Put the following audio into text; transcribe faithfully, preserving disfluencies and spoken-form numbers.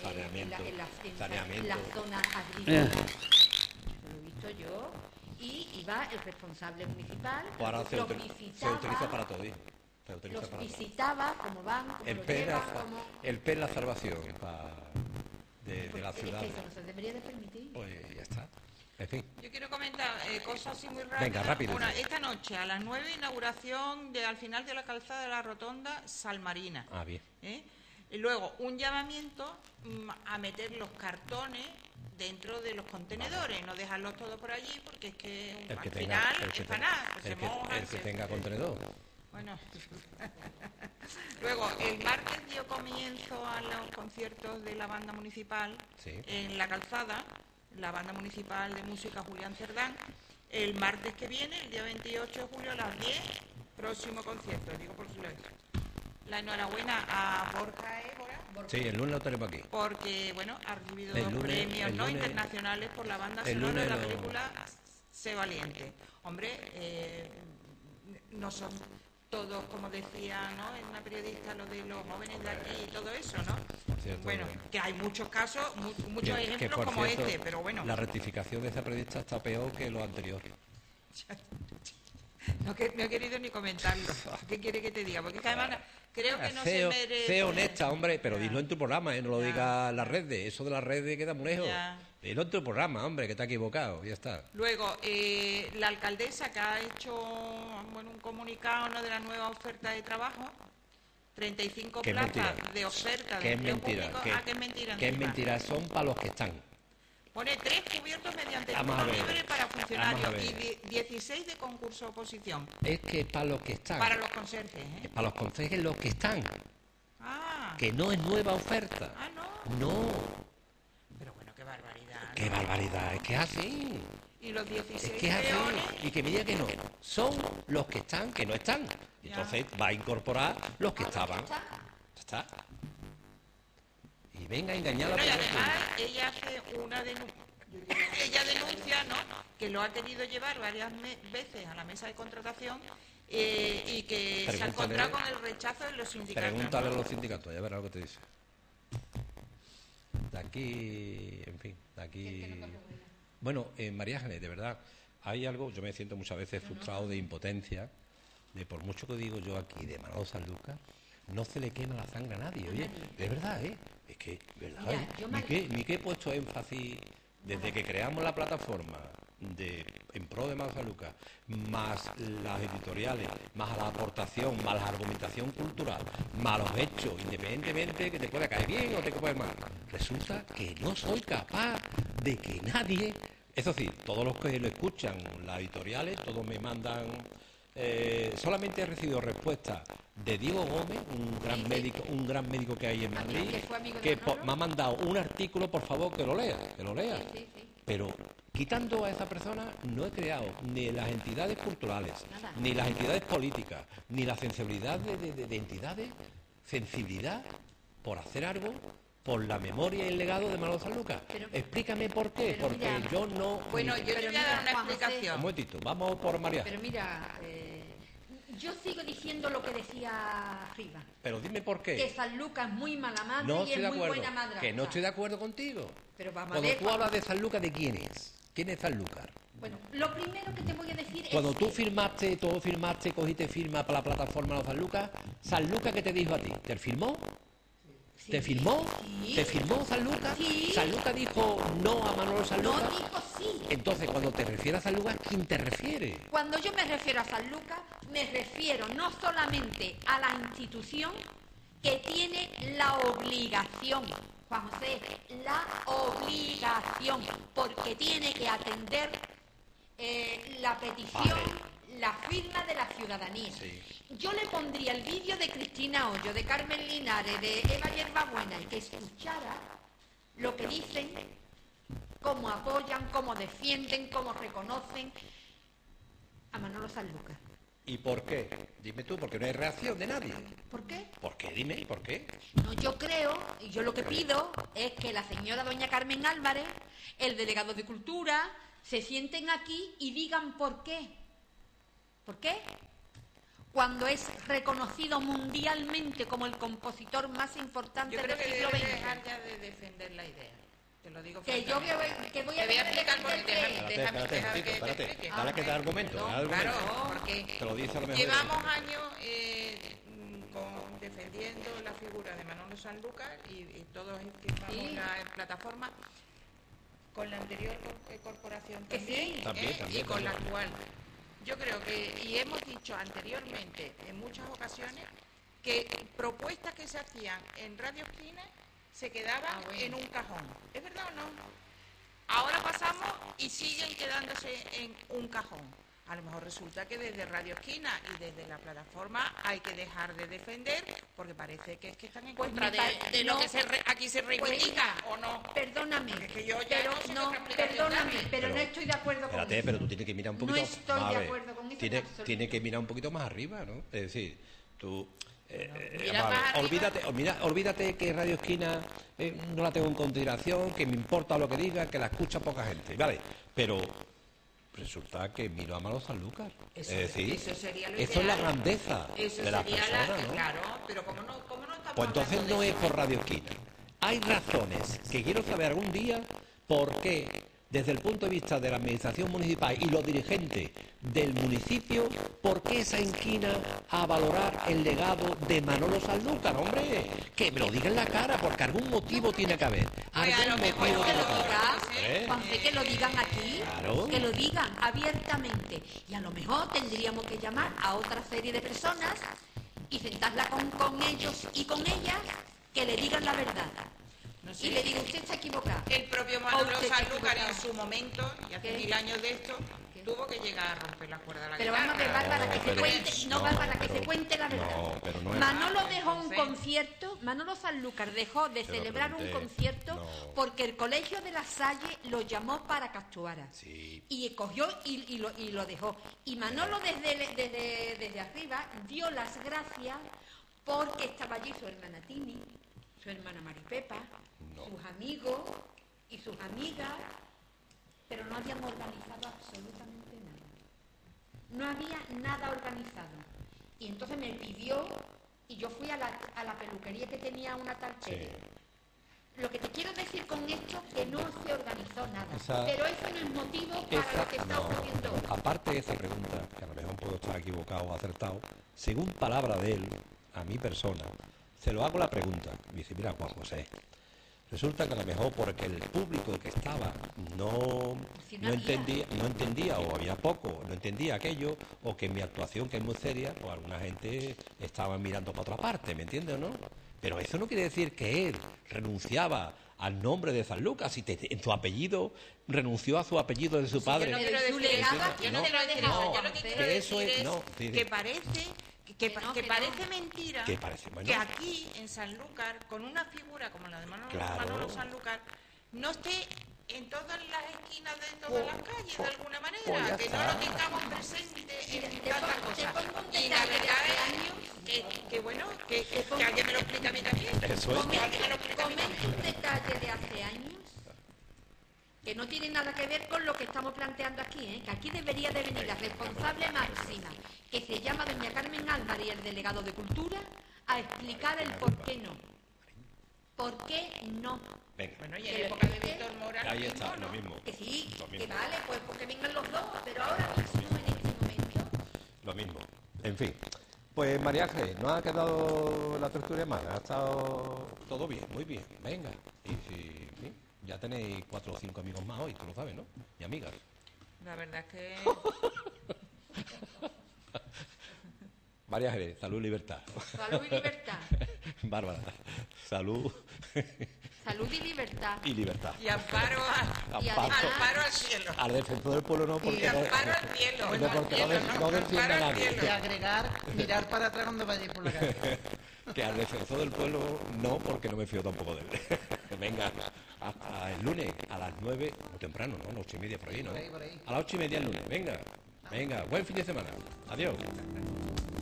saneamiento, en, la, en, la, en, saneamiento. la, en la zona agrícola. Eh. Lo he visto yo. Y iba el responsable municipal. Ahora se, los utiliza, visitaba, se utiliza para todo. Se utiliza los para visitaba, todo. Como van, como el lo P llevan, la, como... el P es la salvación para de, de la ciudad. Es que eso no se debería de permitir. Pues ya está. En fin. Yo quiero comentar eh, cosas así muy rápidas. Venga, rápido. Una, esta noche a las nueve, inauguración de al final de la calzada de la Rotonda Salmarina. Ah, bien. ¿Eh? Y luego un llamamiento mm, a meter los cartones dentro de los contenedores, no dejarlos todos por allí, porque es que, el que al tenga, final el que es para nada, el se que, mojan, el que se... tenga contenedor. Bueno, luego el martes dio comienzo a los conciertos de la banda municipal sí. en la calzada, la banda municipal de música Julián Cerdán. El martes que viene, el día veintiocho de julio a las diez, próximo concierto, digo por si lo es. La enhorabuena a Borja Évora. Borja, sí, el lunes lo tenemos aquí. Porque, bueno, ha recibido el dos lunes, premios no lunes, internacionales por la banda sonora de la película Sé Valiente. Hombre, eh, no son todos, como decía, ¿no?, en una periodista, lo de los jóvenes de aquí y todo eso, ¿no? Cierto, bueno, bueno, que hay muchos casos, mu muchos que, ejemplos que como cierto, este, pero bueno. La rectificación de esa periodista está peor que lo anterior. No, que, no he querido ni comentarlo. ¿Qué quiere que te diga? Porque además creo que no Ceo, se merece... Sé honesta, hombre, pero dilo en tu programa, ¿eh? No lo digas en las redes. Eso de las redes queda muy lejos. Dilo en tu programa, hombre, que te ha equivocado. Ya está. Luego, eh, la alcaldesa que ha hecho bueno, un comunicado, ¿no?, de la nueva oferta de trabajo. treinta y cinco plazas de oferta de empleo público. ¿Qué, ah, que es mentira. Que es mentira, son para los que están. Pone tres cubiertos mediante turno libre para funcionarios y dieciséis de concurso oposición. Es que es para los que están. Para los conserjes, ¿eh? Es para los conserjes los que están. Ah. Que no es nueva oferta. Ah, no. No. Pero bueno, qué barbaridad. ¿No? Qué barbaridad, es que es así. Y los dieciséis es que es así. peones... Y que me diga que no. Son los que están, que no están. Entonces ya. Va a incorporar los que estaban. Ya está. Y venga a engañar bueno, a la y además ella hace una denuncia, ella denuncia, ¿no?, que lo ha querido llevar varias veces a la mesa de contratación eh, y que Pregúntale, se ha encontrado con el rechazo de los sindicatos. Pregúntale ¿no? a los sindicatos, ya verás lo que te dice. De aquí, en fin, de aquí... Bueno, eh, María Ángeles, de verdad, hay algo, yo me siento muchas veces frustrado de impotencia, de por mucho que digo yo aquí de Manolo Sanlúcar, no se le quema la sangre a nadie, oye, de verdad, ¿eh? Es que, ¿verdad? ¿eh? Ni que, ni que he puesto énfasis desde que creamos la plataforma de en pro de Manolo Sanlúcar, más las editoriales, más la aportación, más la argumentación cultural, más los hechos, independientemente que te pueda caer bien o te pueda mal, resulta que no soy capaz de que nadie, eso sí, todos los que lo escuchan, las editoriales, todos me mandan... Eh, solamente he recibido respuesta de Diego Gómez, un gran sí, médico, sí. un gran médico que hay en Madrid, que, que me ha mandado un artículo, por favor, que lo lea, que lo lea. Sí, sí, sí. Pero quitando a esa persona no he creado ni las entidades culturales, Nada. ni las entidades políticas, ni la sensibilidad de, de, de, de entidades, sensibilidad por hacer algo por la memoria y el legado de Manolo Sanlúcar. Pero, Explícame por qué, porque mira, yo no... Bueno, yo le voy a dar una explicación. Un momentito, vamos por María. Pero mira, eh, yo sigo diciendo lo que decía arriba. Pero dime por qué. Que Sanlúcar es muy mala madre no y es muy buena madre. Que no estoy de acuerdo contigo. Pero vamos Cuando a ver, tú hablas de Sanlúcar, ¿de quién es? ¿Quién es Sanlúcar? Bueno, lo primero que te voy a decir Cuando es... tú firmaste, todo firmaste, cogiste firma para la plataforma de Sanlúcar, ¿Sanlúcar qué te dijo a ti? ¿Te firmó? Sí, ¿Te firmó? Sí. ¿Te firmó Sanlúcar? Sí. ¿Sanlúcar dijo no a Manolo Sanlúcar? No dijo sí. Entonces, cuando te refieres a Sanlúcar, ¿quién te refiere? Cuando yo me refiero a Sanlúcar, me refiero no solamente a la institución que tiene la obligación, Juan José, la obligación, porque tiene que atender eh, la petición, vale. la firma de la ciudadanía. Sí. Yo le pondría el vídeo de Cristina Hoyo, de Carmen Linares, de Eva Yerbabuena, y que escuchara lo que dicen, cómo apoyan, cómo defienden, cómo reconocen a Manolo Sanlúcar. ¿Y por qué? Dime tú, porque no hay reacción de nadie. ¿Por qué? ¿Por qué? Dime, ¿y por qué? No, yo creo, y yo lo que pido es que la señora doña Carmen Álvarez, el delegado de Cultura, se sienten aquí y digan por qué. ¿Por qué? cuando es reconocido mundialmente como el compositor más importante Yo creo del que siglo debes veinte. dejar ya de defender la idea. Te lo digo Que yo que francamente. voy, que voy a Te voy a defender explicar por el qué. qué. Déjame, Espérate, déjame, espérate, déjame Tito, que te espérate. explique. Ahora que da argumento, No, da argumento. claro, porque Te lo dice a lo mejor. llevamos años eh, mm, con- defendiendo la figura de Manolo Sanlúcar y, y todos firmamos Sí. la plataforma con la anterior cor- eh, corporación Que también, sí. También, ¿eh? también, y con la también. actual. Yo creo que, y hemos dicho anteriormente en muchas ocasiones, que propuestas que se hacían en Radio Esquina se quedaban Ah, bueno. en un cajón. ¿Es verdad o no? Ahora pasamos y siguen quedándose en un cajón. A lo mejor resulta que desde Radio Esquina y desde la plataforma hay que dejar de defender porque parece que es que están en Pues contra me de, pa- de lo no. que se re- aquí se Pues reivindica, mira, ¿o no? Perdóname, Porque es que yo ya pero no sé qué no, otra explicación perdóname, darle. pero, Pero- no estoy de acuerdo con Espérate, eso. pero tú tienes que mirar un poquito. No estoy vamos a de ver, acuerdo con eso en Tiene, absoluto. tiene que mirar un poquito más arriba, ¿no? Es decir, tú. eh, eh, mira vamos a ver, más arriba. olvídate, olvida- olvídate que Radio Esquina eh, no la tengo en consideración, que me importa lo que diga, que la escucha poca gente, ¿vale? Pero resulta que miro a Manolo Sanlúcar. Eso- es decir, eso sería lo eso es la ideal. grandeza Eso de la sería persona, la... ¿no? Claro, pero como no, como no estamos Pues entonces hablando no de es eso. por Radio Esquina. Hay razones que quiero saber algún día por qué, desde el punto de vista de la administración municipal y los dirigentes del municipio, por qué se inclina a valorar el legado de Manolo Sanlúcar, hombre. Que me lo diga en la cara, porque algún motivo tiene que haber. Ay, a Algún lo mejor motivo que tiene lo que haber. diga, ¿Eh? Juanfe, que lo digan aquí, Claro. que lo digan abiertamente. Y a lo mejor tendríamos que llamar a otra serie de personas y sentarla con, con ellos y con ellas que le digan la verdad. No sé. Y le digo, usted está equivocado. El propio O Manolo usted está Sanlúcar en equivocado. su momento, y hace ¿Qué? mil años de esto, ¿Qué? tuvo que llegar a romper las cuerdas de la Pero guitarra. vamos a ver, Bárbara, que se pero- cuente, no, no, Bárbara, que pero- se cuente la verdad. no, pero no es- Manolo Ah, dejó un entonces- concierto, Manolo Sanlúcar dejó de Te lo celebrar un pregunté, concierto no. porque el Colegio de la Salle lo llamó para que actuara. Sí. Y cogió y, y lo, y lo dejó. Y Manolo desde, desde, desde arriba dio las gracias porque estaba allí su hermana Tini, su hermana Maripepa, No. sus amigos y sus amigas, pero no habían organizado absolutamente nada. No había nada organizado. Y entonces me pidió, y yo fui a la, a la peluquería que tenía una tal Sí. Pérez. Lo que te quiero decir con esto que no se organizó nada. Esa- pero eso no es motivo para Esa- lo que está no, ocurriendo hoy. aparte de esa pregunta, que a lo mejor puedo estar equivocado o acertado, según palabra de él, a mi persona, se lo hago la pregunta. Me dice, mira, Juan José, resulta que a lo mejor porque el público que estaba no, Si no no, había. entendía, no entendía o había poco, no entendía aquello, o que mi actuación, que es muy seria, pues alguna gente estaba mirando para otra parte, ¿me entiendes o no? Pero eso no quiere decir que él renunciaba al nombre de Sanlúcar, si te- en su apellido renunció a su apellido de su Sí, padre. yo no Pero quiero ¿y su decir eso, legado? yo no No, quiero decir no, eso, yo lo que que quiero eso decir es- es no, sí, sí. que parece que, que Que pa- no, que que parece no. mentira Que parece, bueno. que aquí en Sanlúcar, con una figura como la de Manolo, Claro. Manolo Sanlúcar, no esté en todas las esquinas de todas las calles de alguna manera, pues ya que no está. lo tengamos presente Mira, en te tantas pongo- te cosas. pongo un Y la detalle de verdad hace es años. que, que bueno, que, que, pongo- que alguien me lo explique a mí también. Eso es. Que alguien me lo explique a mí Comento también. un detalle de hace años que no tiene nada que ver con lo que estamos planteando aquí, ¿eh? Que aquí debería de venir la responsable máxima, que se llama doña Carmen Álvarez y el delegado de Cultura, a explicar el por qué no. ¿Por qué no? Venga, Bueno, y Que en lo época de explique. Víctor Mora ahí lo está, mismo, lo ¿no? mismo. Que sí, Lo que mismo. vale, pues porque vengan los dos, pero ahora mismo, en este momento, Lo mismo. En fin. Pues María Ángeles, no ha quedado la tertulia mal, ha estado todo bien, muy bien. Venga. Y si, sí, ya tenéis cuatro o cinco amigos más hoy, tú lo sabes, ¿no? Y amigas. La verdad es que María Ángeles, salud y libertad. salud y libertad. Bárbara, salud Salud y libertad. y libertad. y amparo, a- Y Amparo. además- amparo al cielo. Al defensor del pueblo no, Y porque no, amparo al cielo. no, porque no, de- no defiende a Amparo al nadie. cielo. Y agregar, mirar para atrás cuando vayáis por la calle. Que al defensor del pueblo no, porque no me fío tampoco de él. Venga, hasta el lunes a las nueve, muy temprano, ¿no? A las ocho y media por ahí, ¿no? Por ahí, por ahí. A las ocho y media el lunes, venga. Venga, buen fin de semana. Adiós.